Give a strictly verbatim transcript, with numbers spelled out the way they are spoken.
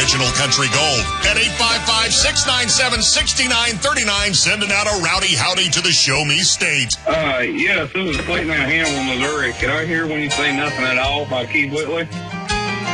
original country gold. At eight five five, six nine seven, six nine three nine, sending out a rowdy howdy to the Show Me State. Uh, yes, this is Clayton out of Hannibal, Missouri. Can I hear when you say nothing at all by Keith Whitley?